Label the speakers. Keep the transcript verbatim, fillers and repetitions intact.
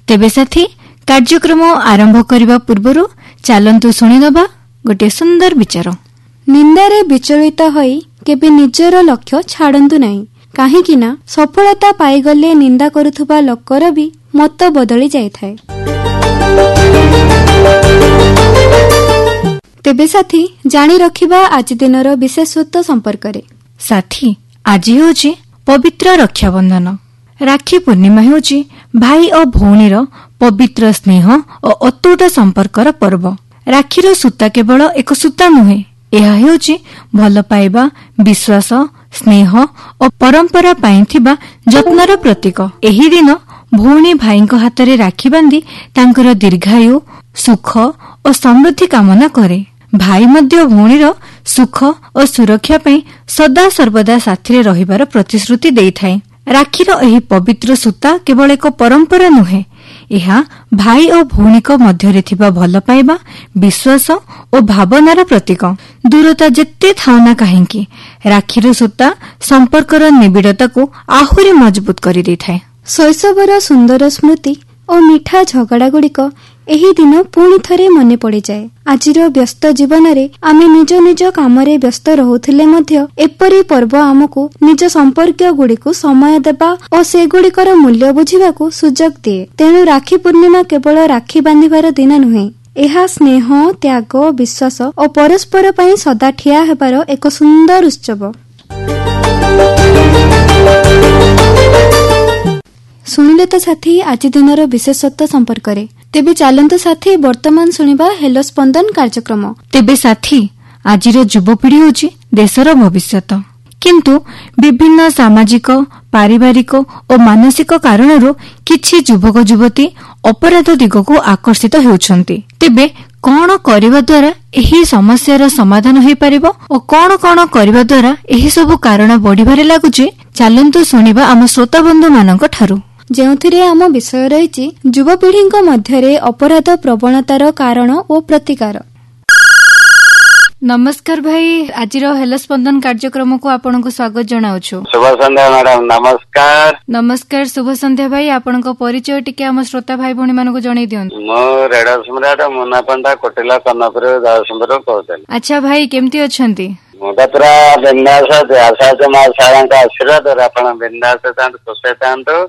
Speaker 1: तेबे साथी कार्यक्रम आरंभ करने पूर्व चलतु शुणिदबा गोटे सुंदर विचार।
Speaker 2: निंदारे विचलित होई केबे निजर लक्ष्य छाड़ंतु नहीं, काहेकि ना सफलता पाईगले निंदा करुथुबा लोकर भी मत बदली जाइथाए। तेबे साथी जानी रखिबा आज दिनर विशेषत्व संपर्क रे।
Speaker 1: साथी आज होची पवित्र रक्षाबंधन। राखी पूर्णिमा होची भाई और भौणीर पवित्र स्नेह और अतूट संपर्कर पर्व। राखीर सूता केवल एक सूता नुहे, यह होची भल पाइबा, विश्वास, स्नेह और परंपरा पाई थिबा जत्नर प्रतीक। एही दिन भौणी भाई हाथ में राखी बांधी तांकर दीर्घायु, सुख और समृद्धि कामना करे। भाई मध्य भौणीर सुख और सुरक्षा पाई सदा सर्वदा साथी रहिबार प्रतिश्रुति देइथाए। राखीर एही पवित्र सूता केवल एक परंपरा नुहे, यह भाई और भौणी मध्य थिबा भल पाइबा, विश्वास और भावनार प्रतीक। दूरता जेते थाउना काहेकि राखीर सूता संपर्कर निबिड़ता को आहुरी मजबूत करि देइथाए।
Speaker 2: शैशवर सुंदर स्मृति और मिठा झगड़ा गुड़िक एही दिन पुणी थरे मने पड़ जाए। आजिर व्यस्त जीवन रे आमे निज निज काम रे व्यस्त रहुथिले मध्य एपरी पर्व आमको निज संपर्क गुड़िक समय देबा और से गुड़िकर मूल्य बुझिबाकू सुजोग दिए। तेणु राखी पूर्णिमा केवल राखी बांधिबार दिन नुहे, यह स्नेह, त्याग, विश्वास और परस्पर पई सदा ठिया हेबार एक सुंदर उत्सव। सुनिले तो साथी आज दिनर विशेषत्व संपर्क रे। तेबे चलंतु साथी वर्तमान सुनिबा हेलो स्पंदन कार्यक्रम।
Speaker 1: तेबे साथी आजिर युवपीढ़ी होची देशर भविष्यत, किंतु विभिन्न सामाजिक, पारिवारिक और मानसिक कारणरू किछि युवक युवती अपराध दिगको आकर्षित हेउछन्ति। तेबे कौन करबा द्वारा एही समस्यार समाधान होई परिबो और कौन कौन करबा द्वारा एही सब कारण बढ़िबारे लागुची, चलंतु सुनिबा आम श्रोता बंधु मानक ठारू।
Speaker 2: जेउथिरे आम विषय रहिछि युवपीढ़ी मध्यरे अपराध प्रवणतार कारण और प्रतिकार।
Speaker 1: नमस्कार भाई, आज हेलो स्पंदन कार्यक्रम को आपन को स्वागत जनाउछु।
Speaker 3: शुभ संध्या मैडम। नमस्कार।
Speaker 1: नमस्कार, शुभ संध्या भाई। आपन को परिचय टिके हम श्रोता भाई भौणी मानको जणाई दियंतु।
Speaker 3: मो रेडा सम्राट मुना पंडा कोटिला कनपुर दासपुर कहतल।
Speaker 1: अच्छा भाई, केमती अछंती?
Speaker 3: मोदा पूरा बिंदास आशा मा सारंका आशीर्वाद और आपण बिंदास तांत खुश तांत